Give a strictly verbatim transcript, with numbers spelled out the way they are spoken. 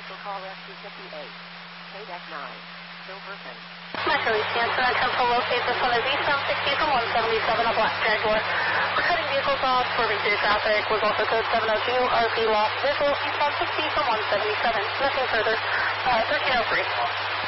Vehicle call S two fifty-eight. K deck nine. Silverton. Metro East Cancer, attempt to locate this one is eastbound sixty from one seventy-seven, a black Jaguar. We're cutting vehicles off, swerving through traffic, was also code seven oh two, R P lost visual, eastbound sixty from one seventy-seven. Nothing further. Uh, thirteen oh three.